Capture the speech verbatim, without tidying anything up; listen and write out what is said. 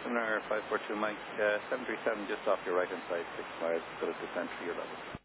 Sonar five four two Mike, uh, seven three seven just off your right hand side, six miles, go to descent for your level.